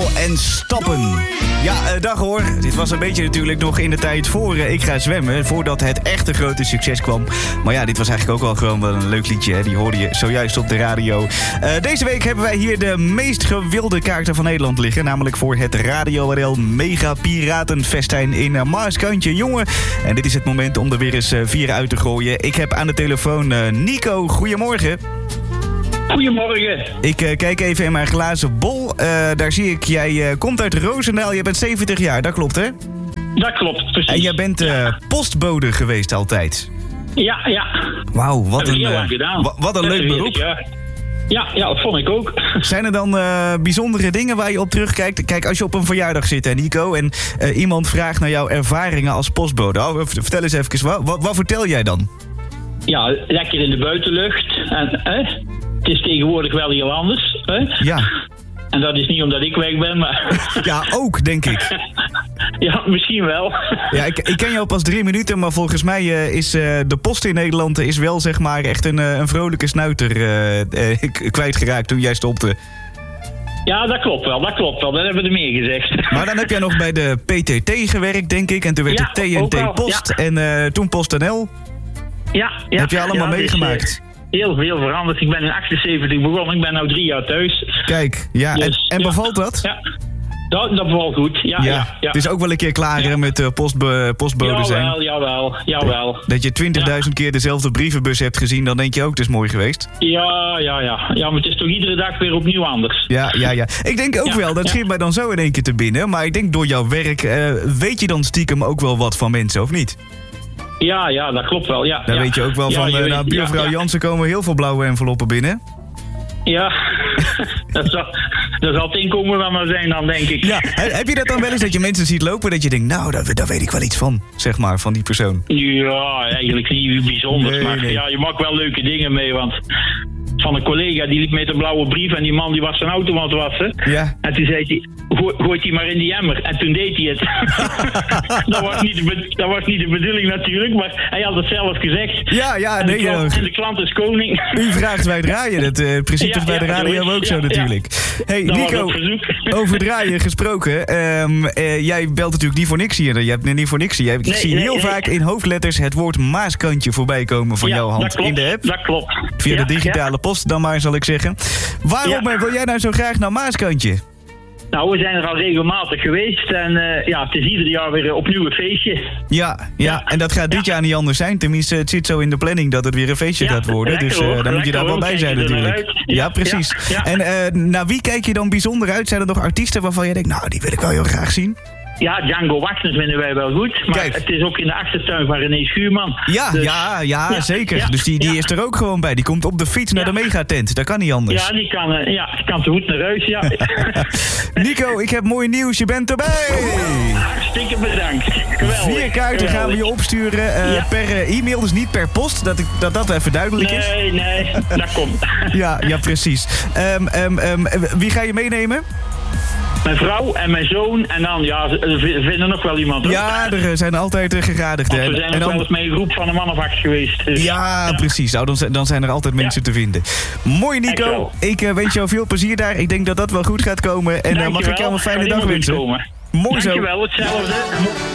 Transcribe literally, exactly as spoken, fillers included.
en stappen. Ja, uh, dag hoor. Dit was een beetje natuurlijk nog in de tijd voor uh, Ik Ga Zwemmen. Voordat het echte grote succes kwam. Maar ja, dit was eigenlijk ook wel gewoon wel een leuk liedje. Hè? Die hoorde je zojuist op de radio. Uh, deze week hebben wij hier de meest gewilde kaarten van Nederland liggen. Namelijk voor het Radio R L Mega Piratenfestijn in uh, Maaskantje. Jongen, en dit is het moment om er weer eens uh, vier uit te gooien. Ik heb aan de telefoon uh, Nico. Goedemorgen. Goedemorgen. Ik uh, kijk even in mijn glazen bol. Uh, daar zie ik, jij uh, komt uit Roosendaal. Je bent zeventig jaar, dat klopt hè? Dat klopt, precies. En jij bent uh, ja. postbode geweest altijd? Ja, ja. Wauw, wat, een, uh, wa- wat een leuk beroep. Ja. Ja, ja, dat vond ik ook. Zijn er dan uh, bijzondere dingen waar je op terugkijkt? Kijk, als je op een verjaardag zit, hè, Nico, en uh, iemand vraagt naar jouw ervaringen als postbode. Oh, vertel eens even, wat, wat, wat vertel jij dan? Ja, lekker in de buitenlucht. En, hè? Het is tegenwoordig wel heel anders. Hè? Ja. En dat is niet omdat ik weg ben, maar... Ja, ook, denk ik. Ja, misschien wel. Ja, ik, ik ken jou pas drie minuten, maar volgens mij uh, is uh, de post in Nederland is wel zeg maar echt een, uh, een vrolijke snuiter uh, uh, kwijtgeraakt toen jij stopte. Ja, dat klopt wel, dat klopt wel. Dat hebben we er meer gezegd. Maar dan heb jij nog bij de P T T gewerkt, denk ik. En toen werd ja, het T N T Post ja. en uh, toen PostNL. Ja, ja. Heb je allemaal ja, meegemaakt? Dus, uh, heel veel veranderd. Ik ben in achtenzeventig begonnen. Ik ben nu drie jaar thuis. Kijk, ja. Dus, en, en bevalt ja, dat? Ja. Dat, dat bevalt goed, ja, ja. ja, ja. Het is ook wel een keer klaar ja. met uh, postbe- postbode zijn. Jawel, jawel, jawel. Dat je twintigduizend ja. keer dezelfde brievenbus hebt gezien, dan denk je ook, het is mooi geweest. Ja, ja, ja. Ja, maar het is toch iedere dag weer opnieuw anders. Ja, ja, ja. Ik denk ook ja, wel, dat ja. schiet mij dan zo in één keer te binnen. Maar ik denk door jouw werk, uh, weet je dan stiekem ook wel wat van mensen, of niet? Ja, ja, dat klopt wel, ja. Daar ja. weet je ook wel ja, van, uh, weet, nou, buurvrouw ja, ja. Jansen komen heel veel blauwe enveloppen binnen. Ja, dat, zal, dat zal het inkomen wel maar zijn dan, denk ik. Ja, heb je dat dan wel eens dat je mensen ziet lopen dat je denkt, nou, daar, daar weet ik wel iets van, zeg maar, van die persoon? Ja, eigenlijk niet bijzonders, nee, maar nee. ja, je maakt wel leuke dingen mee, want van een collega die liep met een blauwe brief en die man die was zijn auto aan het wassen. Ja. En toen zei hij, Gooi, gooit hij maar in die emmer. En toen deed hij het. dat, was niet de, dat was niet de bedoeling natuurlijk, maar hij had het zelf gezegd. Ja, ja, en nee. De klant, en de klant is koning. U vraagt, wij draaien. Dat uh, principe ja, bij ja, de radio ook ja, zo natuurlijk. Ja. Hey, dat Nico, over draaien gesproken. Um, uh, jij belt natuurlijk niet voor niks hier. Je hebt niet voor niks hier. Ik nee, zie nee, heel nee. vaak in hoofdletters het woord Maaskantje voorbij komen van ja, jouw hand klopt, in de app. Dat klopt. Via ja, de digitale ja. post dan maar, zal ik zeggen. Waarom ja. wil jij nou zo graag naar Maaskantje? Nou, we zijn er al regelmatig geweest en uh, ja, het is ieder jaar weer opnieuw een feestje. Ja, ja, ja. En dat gaat dit ja. jaar niet anders zijn. Tenminste, het zit zo in de planning dat het weer een feestje ja, gaat worden. Dus uh, dan moet je daar wel bij zijn natuurlijk. Ja, ja, precies. Ja, ja. En uh, naar wie kijk je dan bijzonder uit? Zijn er nog artiesten waarvan je denkt, nou, die wil ik wel heel graag zien? Ja, Django Wagner vinden wij wel goed. Maar Kijk. het is ook in de achtertuin van René Schuurman. Ja, dus, ja, ja, ja, zeker. Ja, dus die, die ja. is er ook gewoon bij. Die komt op de fiets naar ja. de megatent. Dat kan niet anders. Ja, die kan, uh, ja, die kan zo goed naar huis, ja. Nico, ik heb mooi nieuws. Je bent erbij! Hartstikke bedankt. Geweldig. Vier kaarten Geweldig. gaan we je opsturen uh, ja. per uh, e-mail, dus niet per post. Dat, ik, dat dat even duidelijk nee, is. Nee, nee, dat komt. ja, ja, precies. Um, um, um, wie ga je meenemen? Mijn vrouw en mijn zoon. En dan, ja, we vinden nog wel iemand. Hoor. Ja, er zijn altijd uh, gegadigden. Want we zijn nog dan... wel eens met een groep van een man of acht geweest. Dus, ja, ja, precies. Nou, dan, dan zijn er altijd mensen ja. te vinden. Mooi, Nico. Ik uh, wens jou veel plezier daar. Ik denk dat dat wel goed gaat komen. En uh, mag ik jou een fijne dag wensen. Mooi zo. Dankjewel, hetzelfde.